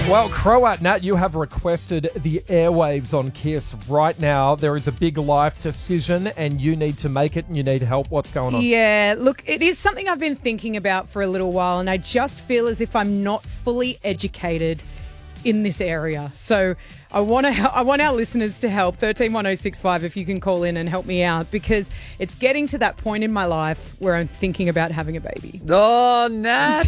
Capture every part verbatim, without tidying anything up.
Well, Croat Nat, you have requested the airwaves on Kiss right now. There is a big life decision and you need to make it and you need help. What's going on? Yeah, look, it is something I've been thinking about for a little while and I just feel as if I'm not fully educated in this area. So I want to I want our listeners to help. one three one oh six five if you can call in and help me out, because it's getting to that point in my life where I'm thinking about having a baby. Oh, Nat.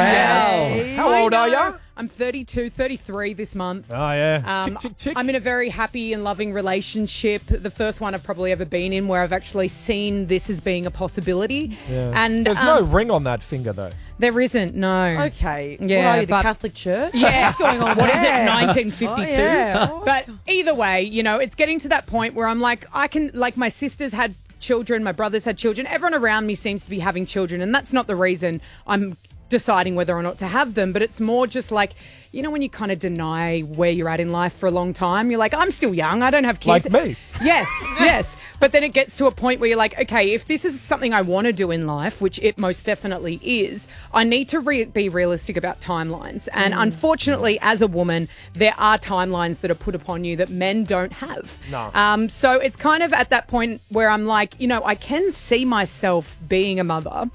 Wow. How old are you? I'm thirty-two, thirty-three this month. Oh, yeah. Um, tick, tick, tick. I'm in a very happy and loving relationship. The first one I've probably ever been in where I've actually seen this as being a possibility. Yeah. And There's um, no ring on that finger, though. There isn't, no. Okay. Yeah, what are you, the but- Catholic Church? Yeah. What's going on What is there? it, nineteen fifty-two? Oh, yeah. But either way, you know, it's getting to that point where I'm like, I can, like my sisters had children, my brothers had children, everyone around me seems to be having children, and that's not the reason I'm deciding whether or not to have them, but it's more just like, you know, when you kind of deny where you're at in life for a long time, you're like, I'm still young, I don't have kids. Like me. Yes, yes. But then it gets to a point where you're like, okay, if this is something I want to do in life, which it most definitely is, I need to re- be realistic about timelines. And Mm. unfortunately, as a woman, there are timelines that are put upon you that men don't have. No. Um, so it's kind of at that point where I'm like, you know, I can see myself being a mother,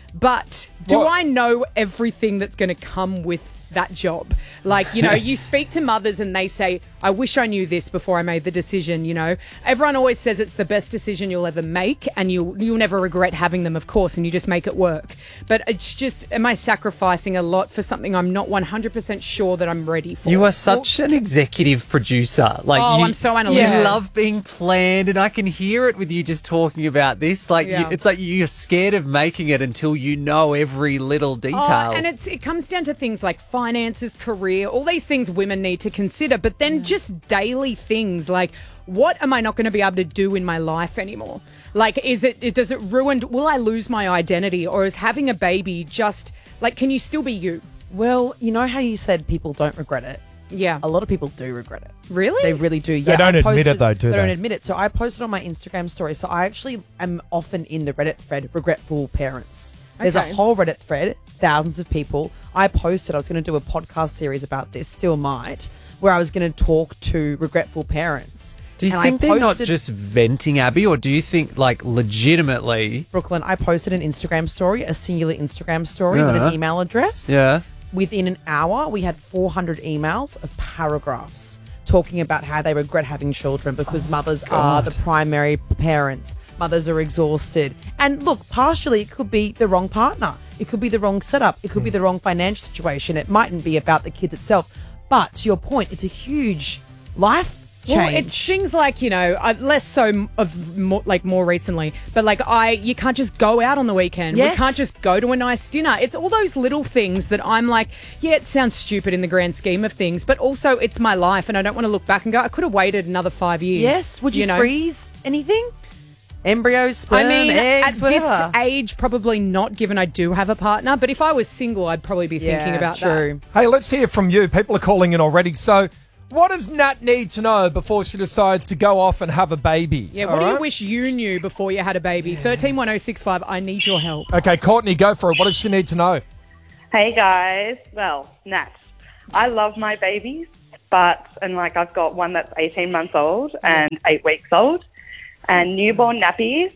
but do What? I know everything that's going to come with that job? Like, you know, you speak to mothers and they say, I wish I knew this before I made the decision, you know. Everyone always says it's the best decision you'll ever make and you'll, you'll never regret having them, of course, and you just make it work. But it's just, am I sacrificing a lot for something I'm not one hundred percent sure that I'm ready for? You are such an executive producer. Like, Oh, you, I'm so analytical. You love being planned, and I can hear it with you just talking about this. Like, Yeah. you, it's like you're scared of making it until you know every little detail. Oh, and it's it comes down to things like finances, career, all these things women need to consider. But then just daily things like, what am I not going to be able to do in my life anymore? Like, is it, it does it ruin? Will I lose my identity, or is having a baby just like, can you still be you? Well, you know how you said people don't regret it? Yeah. A lot of people do regret it. Really? They really do. Yeah, don't I admit it posted- though, do They don't they? admit it. So I posted on my Instagram story. So I actually am often in the Reddit thread, regretful parents. There's Okay. a whole Reddit thread, thousands of people. I posted I was going to do a podcast series about this, still might, where I was going to talk to regretful parents. do you And I think they're not posted- just venting, Abby, or do you think, like, legitimately... Brooklyn, I posted an Instagram story, a singular Instagram story with Yeah. an email address. Yeah. Within an hour, we had four hundred emails of paragraphs talking about how they regret having children because mothers are the primary parents. Mothers are exhausted. And look, partially it could be the wrong partner. It could be the wrong setup. It could be the wrong financial situation. It mightn't be about the kids itself. But to your point, it's a huge life change. Well, it's things like, you know, uh, less so m- of more, like more recently, but like I, you can't just go out on the weekend. Yes. We can't just go to a nice dinner. It's all those little things that I'm like, yeah, it sounds stupid in the grand scheme of things, but also it's my life and I don't want to look back and go, I could have waited another five years. Yes. Would you, know? freeze anything? Embryos, sperm, I mean, eggs, at this whatever. age, probably not, given I do have a partner. But if I was single, I'd probably be thinking Yeah, about true. Hey, let's hear from you. People are calling in already. So, what does Nat need to know before she decides to go off and have a baby? that. Yeah, All what do you right? wish you knew before you had a baby? one three one oh six five, I need your help. Okay, Courtney, go for it. What does she need to know? Hey guys, well, Nat, I love my babies, but, and like I've got one that's eighteen months old and eight weeks old, and newborn nappies,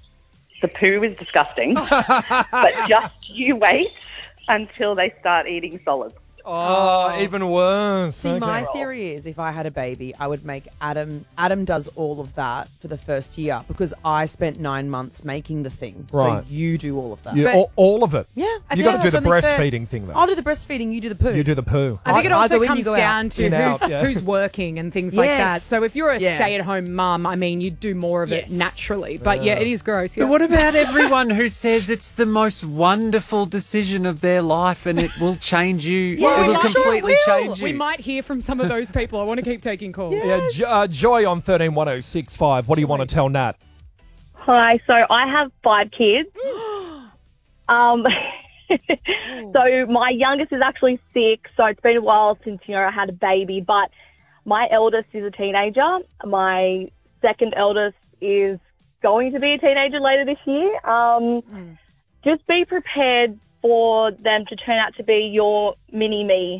the poo is disgusting, but just you wait until they start eating solids. Oh, even worse. See, Okay. my theory is if I had a baby, I would make Adam. Adam does all of that for the first year because I spent nine months making the thing. Right. So you do all of that. You- But- all, all of it. Yeah. I You think got to do that's the only fair. breastfeeding thing, though. I'll do the breastfeeding, you do the poo. You do the poo. I think it I- I also go in, comes you go down out. to In, who's, out, yeah. who's working and things like that. Yes. So if you're a Yeah. stay-at-home mum, I mean, you do more of Yes. it naturally. But yeah, it is gross. Yeah. But what about everyone who says it's the most wonderful decision of their life and it will change you? Yeah, it will I'm sure it completely will. change you. we might hear from some of those people. I want to keep taking calls. Yeah, Jo- uh, Joy on thirteen one oh six five. What do you want to tell Nat? Hi, so I have five kids. um, so my youngest is actually six, so it's been a while since, you know, I had a baby, but my eldest is a teenager. My second eldest is going to be a teenager later this year. Um, Mm. Just be prepared for them to turn out to be your mini-me.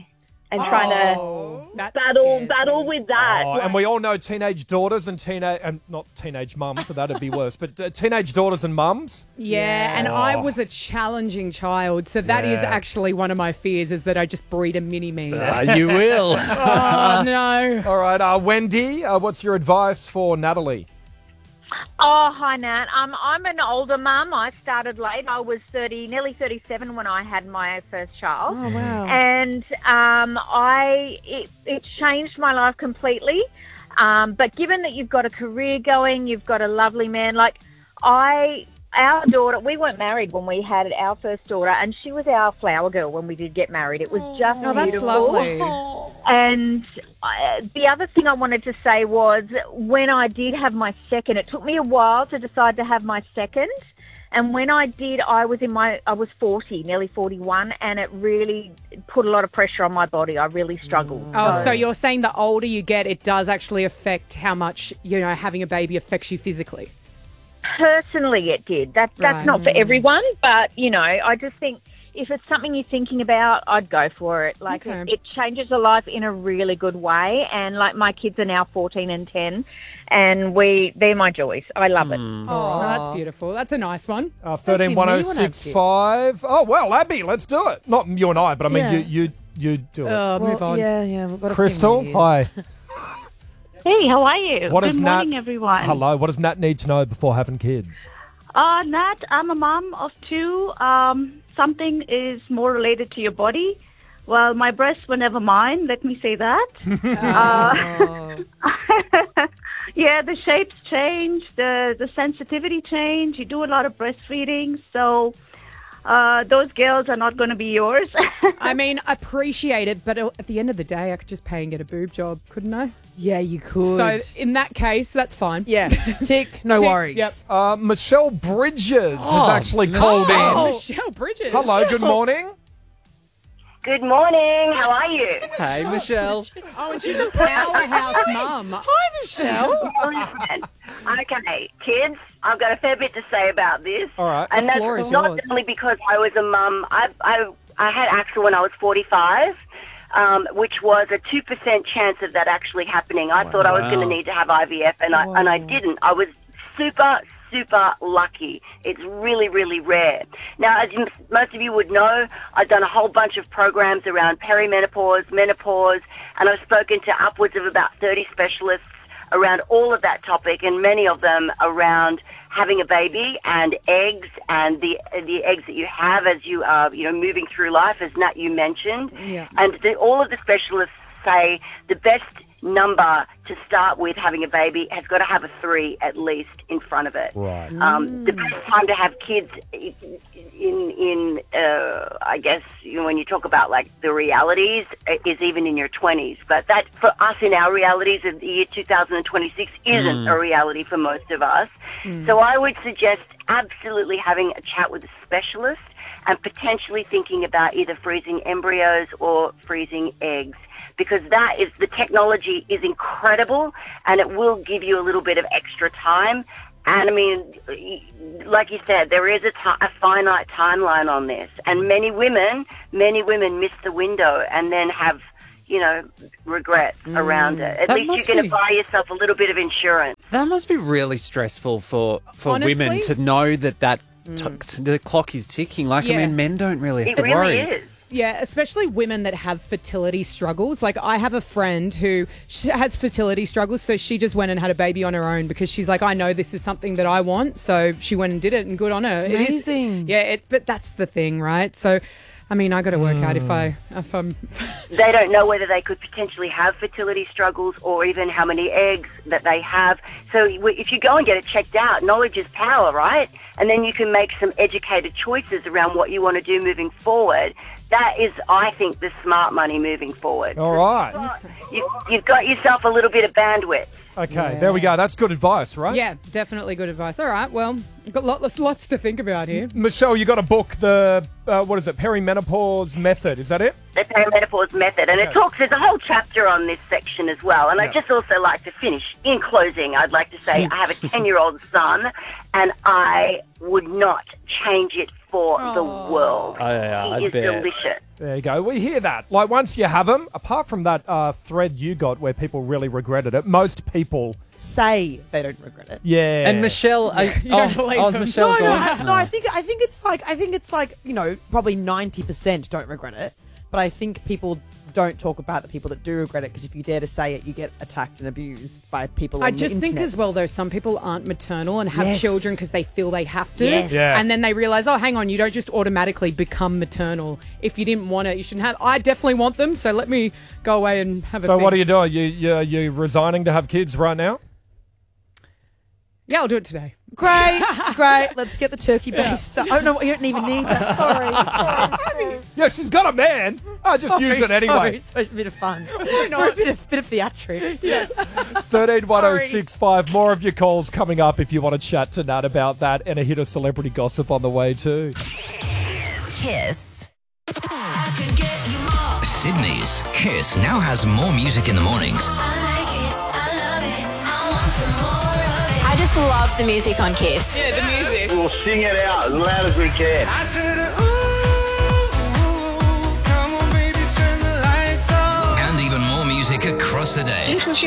and trying to Oh, that battle scares battle me. with that. Oh, and we all know teenage daughters and teenage, and not teenage mums, so that'd be worse. But uh, teenage daughters and mums. Yeah, and I Oh. was a challenging child, so that is Yeah. actually one of my fears is that I just breed a mini me. Ah, you will. Oh no! All right, uh, Wendy, uh, what's your advice for Natalie? Oh, hi, Nat. Um, I'm an older mum. I started late. I was thirty, nearly thirty-seven when I had my first child. Oh, wow. And um, I it, it changed my life completely. Um, but given that you've got a career going, you've got a lovely man, like I, our daughter, we weren't married when we had our first daughter, and she was our flower girl when we did get married. It was just Oh, that's beautiful. lovely. And uh, the other thing I wanted to say was when I did have my second, it took me a while to decide to have my second. And when I did, I was in my, I was forty, nearly forty-one, and it really put a lot of pressure on my body. I really struggled. Oh, so you're saying the older you get, it does actually affect how much, you know, having a baby affects you physically? Personally, it did. That that's Right. not for everyone, but you know, I just think if it's something you're thinking about, I'd go for it. Like Okay. it, it changes a life in a really good way. And like my kids are now fourteen and ten, and we they're my joys. I love it. Oh, that's beautiful. That's a nice one. Uh, thirteen one oh six five. Oh, well, Abby, let's do it. Not you and I, but I mean, Yeah. you, you, you do it. Oh, Well, move on. Yeah, yeah. We've got a Crystal, few hi. Hey, how are you? What Good does morning, Nat, everyone. Hello. What does Nat need to know before having kids? Uh, Nat, I'm a mom of two. Um, something is more related to your body. Well, my breasts were never mine, let me say that. uh, yeah, the shapes change, the, the sensitivity change. You do a lot of breastfeeding, so uh, those girls are not going to be yours. I mean, appreciate it, but at the end of the day, I could just pay and get a boob job, couldn't I? Yeah, you could. So in that case, that's fine. yeah, tick, no Tick, worries. yep. Uh, Michelle Bridges has Oh, actually no. called in. Oh, Michelle Bridges. Hello, good morning. Good morning. How are you? Hey, Michelle. Oh, and she's a powerhouse mum. Hi, Michelle. Listen, okay, kids, I've got a fair bit to say about this. All right. And The floor that's is not yours. only because I was a mum. I, I, I had Axel when I was forty-five, um, which was a two percent chance of that actually happening. I thought I was Wow. going to need to have I V F, and I, and I didn't. I was super, super lucky. It's really, really rare. Now, as you, most of you would know, I've done a whole bunch of programs around perimenopause, menopause, and I've spoken to upwards of about thirty specialists around all of that topic, and many of them around having a baby and eggs and the the eggs that you have as you are, you know, moving through life, as Nat, you mentioned. Yeah. And the, all of the specialists say the best number to start with having a baby has got to have a three at least in front of it. Right. Um, the best time to have kids in, in uh, I guess, you know, when you talk about like the realities, is even in your twenties. But that, for us in our realities of the year two thousand twenty-six, isn't a reality for most of us. So I would suggest absolutely having a chat with a specialist and potentially thinking about either freezing embryos or freezing eggs, because that is, the technology is incredible and it will give you a little bit of extra time. And I mean, like you said, there is a, ti a finite timeline on this, and many women, many women miss the window and then have, you know, regrets around it. At That least must you're going be- to buy yourself a little bit of insurance. That must be really stressful for, for Honestly? women to know that that t- t- the clock is ticking. Like, Yeah. I mean, men don't really have It to really worry. is. Yeah, especially women that have fertility struggles. Like, I have a friend who sh- has fertility struggles, so she just went and had a baby on her own because she's like, I know this is something that I want, so she went and did it, and good on her. It is- Amazing. yeah, it, but that's the thing, right? So, I mean, I got to work out if I if I'm. They don't know whether they could potentially have fertility struggles or even how many eggs that they have. So if you go and get it checked out, knowledge is power, right? And then you can make some educated choices around what you want to do moving forward. That is, I think, the smart money moving forward. All right. You, you've got yourself a little bit of bandwidth. Okay, there we go. That's good advice, right? Yeah, definitely good advice. All right, well, got lots lots to think about here. Michelle, you got to book the, uh, what is it, perimenopause method. Is that it? The perimenopause method, and it talks, there's a whole chapter on this section as well. And I'd just also like to finish, in closing, I'd like to say I have a ten-year-old son, and I would not change it for the world. Oh, yeah, he I is bet. delicious. There you go. We hear that. Like, once you have them, apart from that uh, thread you got where people really regretted it, most people say they don't regret it. Yeah. And Michelle, I, You don't oh, believe oh, is them. Michelle No, no, gone? I, no. I think I think it's like I think it's like you know probably ninety percent don't regret it, but I think people don't talk about the people that do regret it because if you dare to say it, you get attacked and abused by people. I on just the think internet. as well, though, some people aren't maternal and have Yes. children because they feel they have to. Yes. Yeah. And then they realise, oh, hang on, you don't just automatically become maternal. If you didn't want it, you shouldn't have. I definitely want them, so let me go away and have a So thing. what are you doing? You you you resigning to have kids right now? Yeah, I'll do it today. Great, great. Let's get the turkey based. I don't know. You don't even need that. Sorry. Yeah, she's got a man. I just use it anyway. Sorry, so it's a bit of fun. For a bit of, bit of theatrics. Yeah. Thirteen one oh six five. More of your calls coming up if you want to chat to Nat about that, and a hit of celebrity gossip on the way too. Kiss. Sydney's Kiss now has more music in the mornings. I just love the music on Kiss. Yeah, the music. We'll sing it out as loud as we can. I said, ooh, ooh, come on, baby, turn the lights on. And even more music across the day. This is